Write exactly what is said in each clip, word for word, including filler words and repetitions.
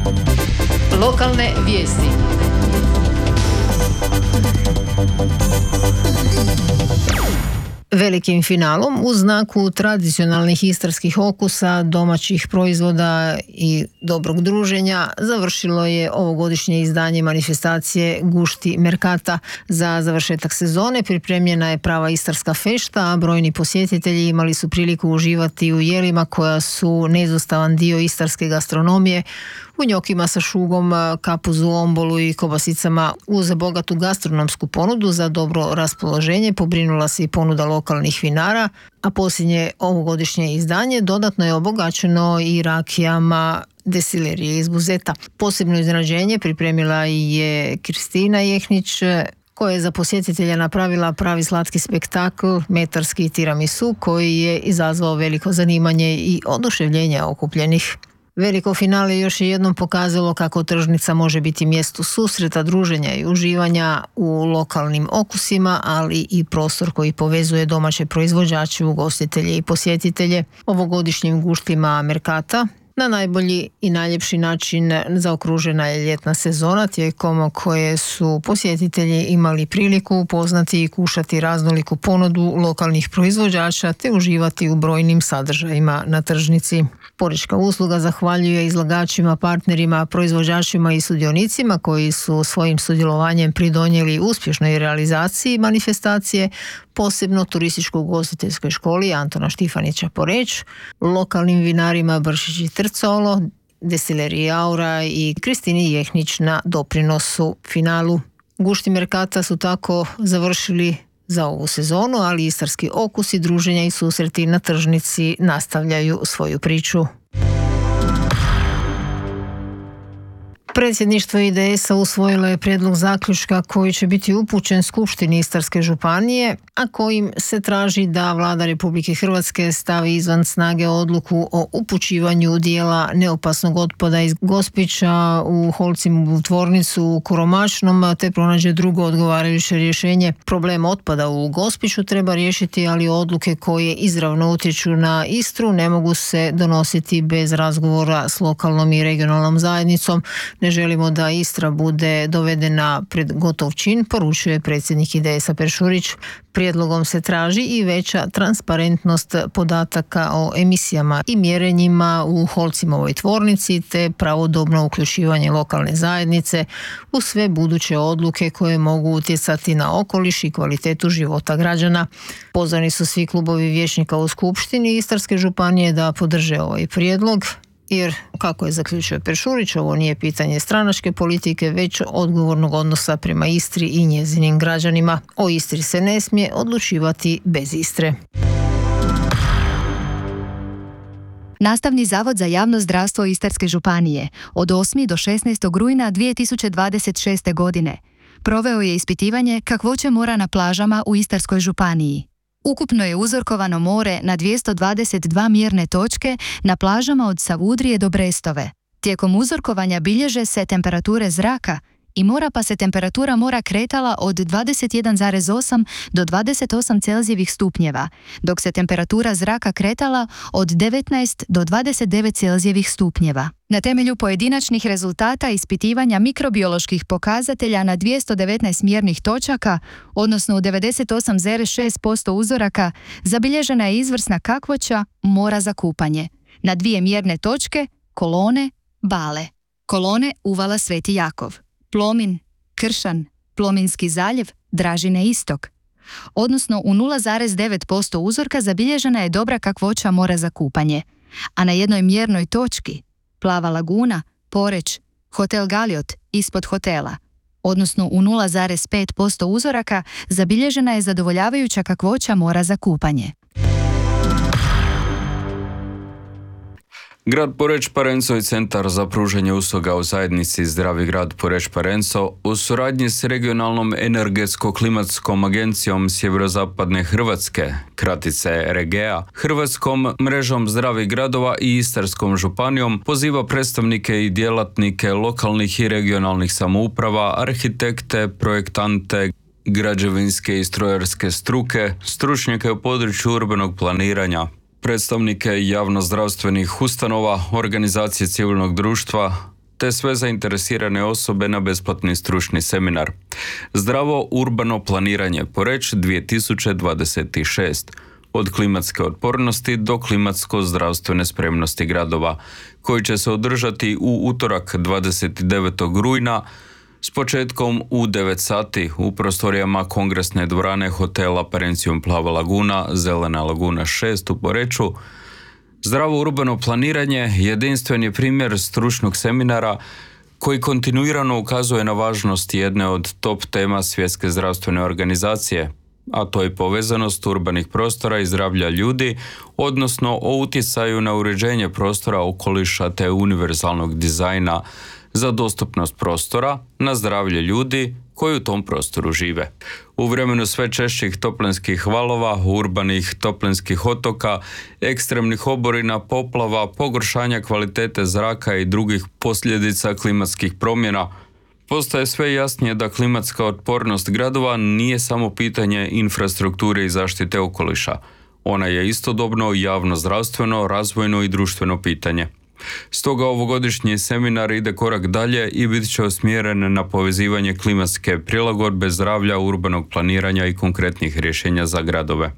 Lokalne vijesti. Velikim finalom u znaku tradicionalnih istarskih okusa, domaćih proizvoda i dobrog druženja završilo je ovogodišnje izdanje manifestacije Gušti Merkata. Za završetak sezone pripremljena je prava istarska fešta, a brojni posjetitelji imali su priliku uživati u jelima koja su neizostavan dio istarske gastronomije, u njokima sa šugom, kapuzu, ombolu i kobasicama. Uz bogatu gastronomsku ponudu za dobro raspoloženje pobrinula se i ponuda lokalnih vinara, a posljednje ovogodišnje izdanje dodatno je obogaćeno i rakijama destilerije iz Buzeta. Posebno iznenađenje pripremila je Kristina Jehnić, koja je za posjetitelja napravila pravi slatki spektakl, metarski tiramisu, koji je izazvao veliko zanimanje i oduševljenje okupljenih. Veliko finale još je jednom pokazalo kako tržnica može biti mjesto susreta, druženja i uživanja u lokalnim okusima, ali i prostor koji povezuje domaće proizvođače, ugostitelje i posjetitelje. Ovogodišnjim Guštima Merkata na najbolji i najljepši način zaokružena je ljetna sezona, tijekom koje su posjetitelji imali priliku upoznati i kušati raznoliku ponudu lokalnih proizvođača te uživati u brojnim sadržajima na tržnici. Porečka usluga zahvaljuje izlagačima, partnerima, proizvođačima i sudionicima koji su svojim sudjelovanjem pridonijeli uspješnoj realizaciji manifestacije, posebno turističko-ugostiteljskoj školi Antona Štifanića Poreč, lokalnim vinarima Bršić i Trcolo, destileriji Aura i Kristini Jehnić na doprinosu finalu. Gušti Merkata su tako završili za ovu sezonu, ali istarski okusi, druženja i susreti na tržnici nastavljaju svoju priču. Predsjedništvo I D S-a usvojilo je prijedlog zaključka koji će biti upućen Skupštini Istarske županije, a kojim se traži da Vlada Republike Hrvatske stavi izvan snage odluku o upućivanju dijela neopasnog otpada iz Gospića u Holcimovu tvornicu u Koromačnom, te pronađe drugo odgovarajuće rješenje. Problem otpada u Gospiću treba riješiti, ali odluke koje izravno utječu na Istru ne mogu se donositi bez razgovora s lokalnom i regionalnom zajednicom. Ne želimo da Istra bude dovedena pred gotov čin, poručuje predsjednik I D S-a Peršurić. Prijedlogom se traži i veća transparentnost podataka o emisijama i mjerenjima u Holcimovoj tvornici, te pravodobno uključivanje lokalne zajednice u sve buduće odluke koje mogu utjecati na okoliš i kvalitetu života građana. Pozvani su svi klubovi vijećnika u Skupštini Istarske županije da podrže ovaj prijedlog, jer, kako je zaključio Peršurić, ovo nije pitanje stranačke politike, već odgovornog odnosa prema Istri i njezinim građanima. O Istri se ne smije odlučivati bez Istre. Nastavni zavod za javno zdravstvo Istarske županije od osmog do šesnaestog rujna dvije tisuće dvadeset šeste. godine proveo je ispitivanje kakvoće mora na plažama u Istarskoj županiji. Ukupno je uzorkovano more na dvjesto dvadeset dva mjerne točke na plažama od Savudrije do Brestove. Tijekom uzorkovanja bilježe se temperature zraka i mora, pa se temperatura mora kretala od dvadeset jedan zarez osam do dvadeset osam Celzijevih stupnjeva, dok se temperatura zraka kretala od devetnaest do dvadeset devet Celzijevih stupnjeva. Na temelju pojedinačnih rezultata ispitivanja mikrobioloških pokazatelja na dvjesto devetnaest mjernih točaka, odnosno u devedeset osam zarez šest posto uzoraka, zabilježena je izvrsna kakvoća mora za kupanje. Na dvije mjerne točke Kolone, Bale. Kolone, uvala Sveti Jakov. Plomin, Kršan, Plominski zaljev, Dražine istok. Odnosno u nula zarez devet posto uzorka zabilježena je dobra kakvoća mora za kupanje, a na jednoj mjernoj točki Plava laguna, Poreč, Hotel Galiot ispod hotela, odnosno u nula zarez pet posto uzoraka zabilježena je zadovoljavajuća kakvoća mora za kupanje. Grad Poreč-Parenco i Centar za pružanje usluga u zajednici Zdravi grad Poreč-Parenco u suradnji s regionalnom energetsko-klimatskom agencijom Sjeverozapadne Hrvatske, kratice REGEA, Hrvatskom mrežom zdravih gradova i Istarskom županijom poziva predstavnike i djelatnike lokalnih i regionalnih samouprava, arhitekte, projektante, građevinske i strojarske struke, stručnjake u području urbanog planiranja, predstavnike javnozdravstvenih ustanova, organizacije civilnog društva, te sve zainteresirane osobe na besplatni stručni seminar. Zdravo urbano planiranje Poreč dvije tisuće dvadeset šest. Od klimatske otpornosti do klimatsko-zdravstvene spremnosti gradova, koji će se održati u utorak dvadeset devetog rujna s početkom u devet sati u prostorijama kongresne dvorane hotela Perencijum Plava Laguna, Zelena Laguna šest u Poreču. Zdravo urbano planiranje jedinstven je primjer stručnog seminara koji kontinuirano ukazuje na važnost jedne od top tema Svjetske zdravstvene organizacije, a to je povezanost urbanih prostora i zdravlja ljudi, odnosno o utjecaju na uređenje prostora, okoliša te univerzalnog dizajna za dostupnost prostora na zdravlje ljudi koji u tom prostoru žive. U vremenu sve češćih toplinskih valova, urbanih toplinskih otoka, ekstremnih oborina, poplava, pogoršanja kvalitete zraka i drugih posljedica klimatskih promjena, postaje sve jasnije da klimatska otpornost gradova nije samo pitanje infrastrukture i zaštite okoliša. Ona je istodobno javno zdravstveno, razvojno i društveno pitanje. Stoga ovogodišnji seminar ide korak dalje i bit će usmjeren na povezivanje klimatske prilagodbe, zdravlja, urbanog planiranja i konkretnih rješenja za gradove.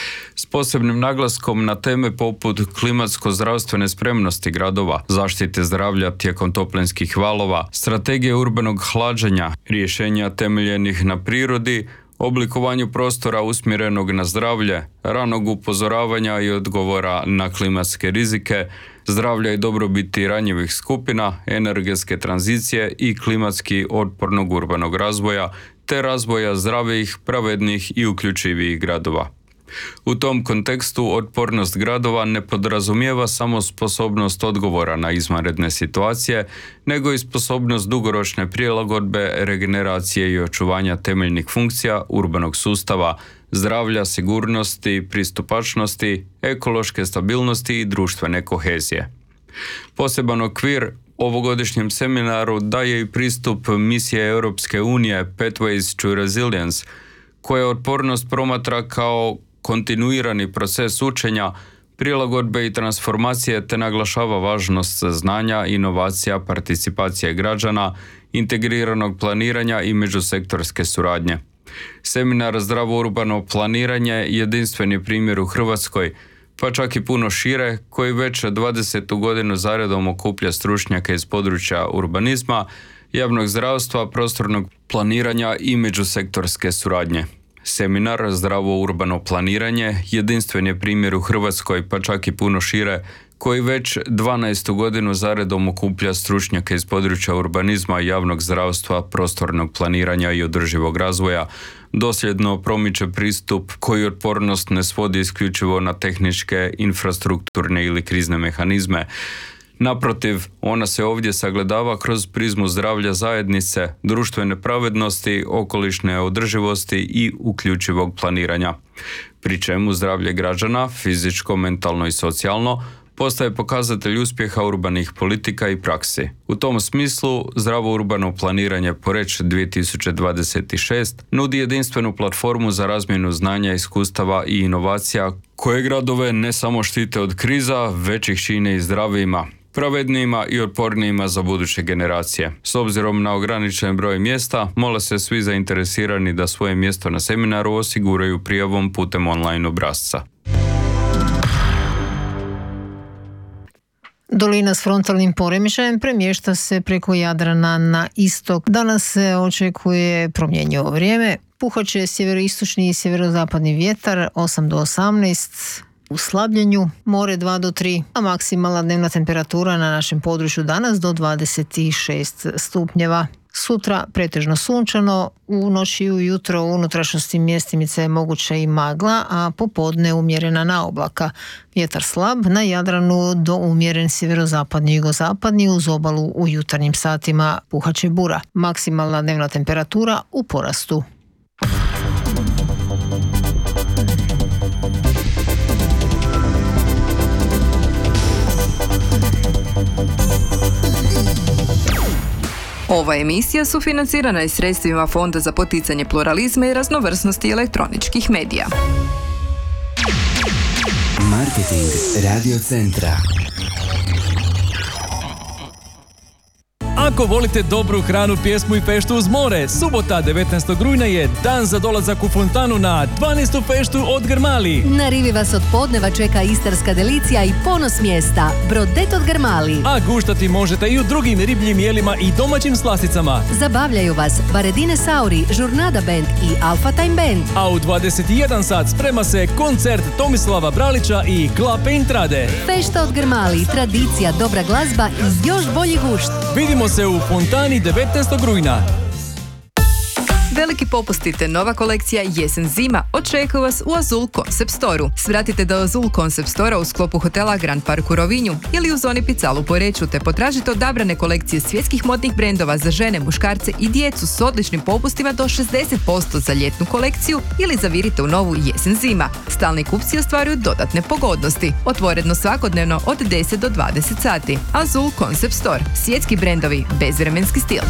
S posebnim naglaskom na teme poput klimatsko-zdravstvene spremnosti gradova, zaštite zdravlja tijekom toplinskih valova, strategije urbanog hlađenja, rješenja temeljenih na prirodi, oblikovanju prostora usmjerenog na zdravlje, ranog upozoravanja i odgovora na klimatske rizike, zdravlja i dobrobiti ranjivih skupina, energetske tranzicije i klimatski otpornog urbanog razvoja, te razvoja zdravijih, pravednih i uključivijih gradova. U tom kontekstu otpornost gradova ne podrazumijeva samo sposobnost odgovora na izvanredne situacije, nego i sposobnost dugoročne prilagodbe, regeneracije i očuvanja temeljnih funkcija urbanog sustava, zdravlja, sigurnosti, pristupačnosti, ekološke stabilnosti i društvene kohezije. Poseban okvir ovogodišnjem seminaru daje i pristup misije Europske unije Pathways to Resilience, koja otpornost promatra kao kontinuirani proces učenja, prilagodbe i transformacije te naglašava važnost znanja, inovacija, participacije građana, integriranog planiranja i međusektorske suradnje. Seminar Zdravo urbano planiranje jedinstven je primjer u Hrvatskoj, pa čak i puno šire, koji već dvadesetu godinu zaredom okuplja stručnjake iz područja urbanizma, javnog zdravstva, prostornog planiranja i međusektorske suradnje. Seminar Zdravo urbano planiranje jedinstven je primjer u Hrvatskoj, pa čak i puno šire, koji već dvanaestu godinu zaredom okuplja stručnjake iz područja urbanizma, javnog zdravstva, prostornog planiranja i održivog razvoja, dosljedno promiče pristup koji otpornost ne svodi isključivo na tehničke, infrastrukturne ili krizne mehanizme. Naprotiv, ona se ovdje sagledava kroz prizmu zdravlja zajednice, društvene pravednosti, okolišne održivosti i uključivog planiranja. Pri čemu zdravlje građana, fizičko, mentalno i socijalno, postaje pokazatelj uspjeha urbanih politika i praksi. U tom smislu, Zdravo urbano planiranje Poreč dvije tisuće dvadeset šest nudi jedinstvenu platformu za razmjenu znanja, iskustava i inovacija koje gradove ne samo štite od kriza, već ih čine i zdravijima, pravednijima i otpornijima za buduće generacije. S obzirom na ograničen broj mjesta, mole se svi zainteresirani da svoje mjesto na seminaru osiguraju prijavom putem online obrasca. Dolina s frontalnim poremećajem premješta se preko Jadrana na istok. Danas se očekuje promjenjivo vrijeme. Puhat će sjeveroistočni i sjeverozapadni vjetar osam do osamnaest, u slabljenju more dva do tri, a maksimalna dnevna temperatura na našem području danas do dvadeset šest stupnjeva. Sutra pretežno sunčano, u noći i ujutro u unutrašnjosti mjestimice je moguća i magla, a popodne umjerena naoblaka. Vjetar slab, na Jadranu do umjeren sjeverozapadni i jugozapadni, uz obalu u jutarnjim satima puhat će bura. Maksimalna dnevna temperatura u porastu. Ova emisija sufinancirana je sredstvima Fonda za poticanje pluralizma i raznovrsnosti elektroničkih medija. Marketing Radio Centra. Ako volite dobru hranu, pjesmu i feštu uz more, subota devetnaestog rujna je dan za dolazak u fontanu na dvanaestu feštu od Grmali. Na rivi vas od podneva čeka istarska delicija i ponos mjesta, brodet od Grmali. A guštati možete i u drugim ribljim jelima i domaćim slasticama. Zabavljaju vas Baredine Sauri, Žurnada Band i Alpha Time Band. A u dvadeset jedan sat sprema se koncert Tomislava Bralića i Klape Intrade. Fešta od Grmali, tradicija, dobra glazba i još bolji gušt. Vidimo se u fontani devetnaestog rujna. Veliki popusti te nova kolekcija Jesen-zima očekuje vas u Azul Concept Store-u. Svratite do Azul Concept Store-a u sklopu hotela Grand Park u Rovinju ili u zoni Picalu u Poreču te potražite odabrane kolekcije svjetskih modnih brendova za žene, muškarce i djecu s odličnim popustima do šezdeset posto za ljetnu kolekciju ili zavirite u novu Jesen-zima. Stalni kupci ostvaruju dodatne pogodnosti. Otvoreno svakodnevno od deset do dvadeset sati. Azul Concept Store. Svjetski brendovi, bezvremenski stil.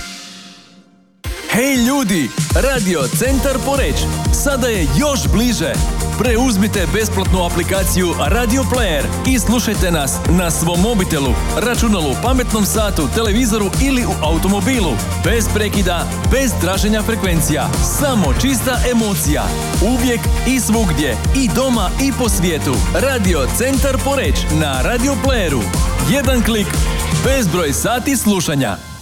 Hej ljudi, Radio Centar Poreč sada je još bliže. Preuzmite besplatnu aplikaciju Radio Player i slušajte nas na svom mobitelu, računalu, pametnom satu, televizoru ili u automobilu. Bez prekida, bez traženja frekvencija, samo čista emocija. Uvijek i svugdje, i doma i po svijetu. Radio Centar Poreč na Radio Playeru. Jedan klik, bezbroj sati slušanja.